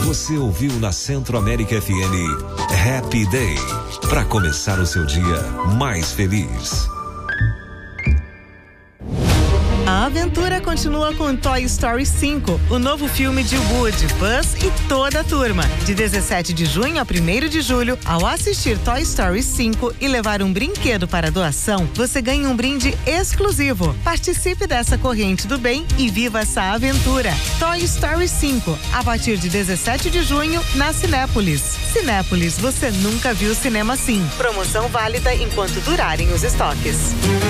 Você ouviu na Centro América FM Happy Day, para começar o seu dia mais feliz. A aventura continua com Toy Story 5, o novo filme de Woody, Buzz e toda a turma. De 17 de junho a 1º de julho, ao assistir Toy Story 5 e levar um brinquedo para doação, você ganha um brinde exclusivo. Participe dessa corrente do bem e viva essa aventura. Toy Story 5, a partir de 17 de junho, na Cinépolis. Cinépolis, você nunca viu cinema assim. Promoção válida enquanto durarem os estoques.